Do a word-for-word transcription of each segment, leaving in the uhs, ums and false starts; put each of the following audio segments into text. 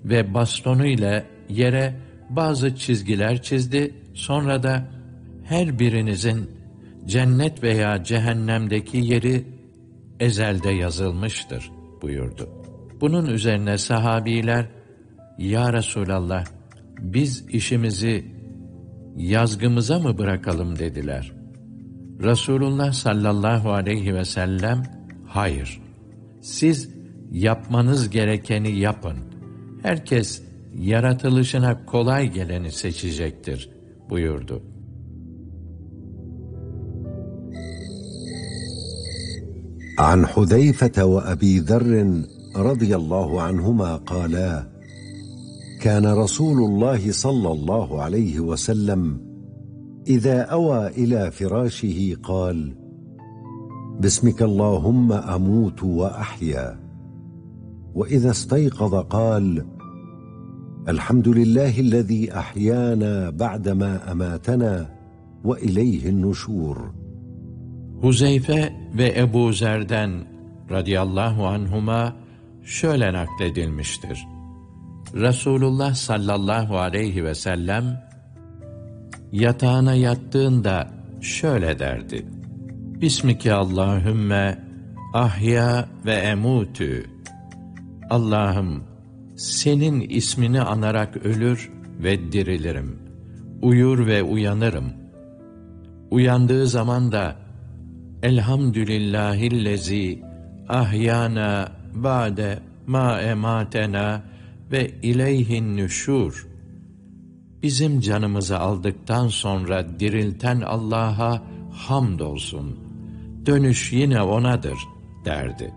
ve bastonuyla yere bazı çizgiler çizdi, sonra da her birinizin cennet veya cehennemdeki yeri ezelde yazılmıştır buyurdu. Bunun üzerine sahabiler, ya Resulallah, biz işimizi yazgımıza mı bırakalım dediler. Resulullah sallallahu aleyhi ve sellem, hayır, siz yapmanız gerekeni yapın. Herkes yaratılışına kolay geleni seçecektir buyurdu. عن حذيفة وأبي ذر رضي الله عنهما قالا: كان رسول الله صلى الله عليه وسلم إذا أوى إلى فراشه قال: باسمك اللهم أموت وأحيا. وإذا استيقظ قال: الحمد لله الذي أحيانا بعدما أماتنا وإليه النشور. Huzeyfe ve Ebu Zer'den radıyallahu anhuma şöyle nakledilmiştir. Resulullah sallallahu aleyhi ve sellem yatağına yattığında şöyle derdi: Bismike Allahümme ahya ve emutü. Allah'ım, senin ismini anarak ölür ve dirilirim. Uyur ve uyanırım. Uyandığı zaman da Elhamdülillahillezî ahyana ba'de ma ematena ve ileyhin nüşûr. Bizim canımızı aldıktan sonra dirilten Allah'a hamdolsun. Dönüş yine O'nadır derdi.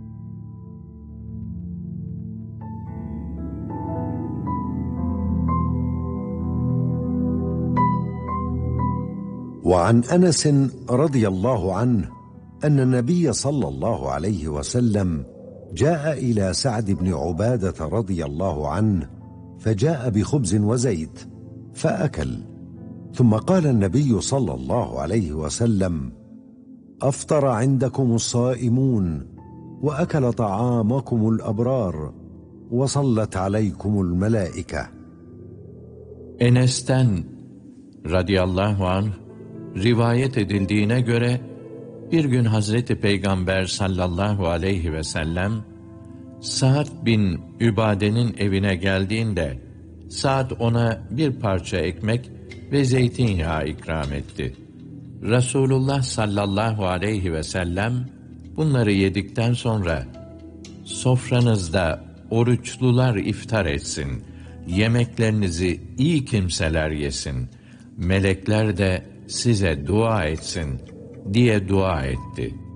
وعن أنس رضي الله عنه أن النبي صلى الله عليه وسلم جاء إلى سعد بن عبادة رضي الله عنه فجاء بخبز وزيت فأكل، ثم قال النبي صلى الله عليه وسلم: أفطر عندكم الصائمون وأكل طعامكم الأبرار وصلت عليكم الملائكة. Enes'ten radıyallahu anh rivayet edildiğine göre bir gün Hazreti Peygamber sallallahu aleyhi ve sellem Sa'd bin Übade'nin evine geldiğinde Sa'd ona bir parça ekmek ve zeytinyağı ikram etti. Resulullah sallallahu aleyhi ve sellem bunları yedikten sonra sofranızda oruçlular iftar etsin, yemeklerinizi iyi kimseler yesin, melekler de size dua etsin diye dua etti.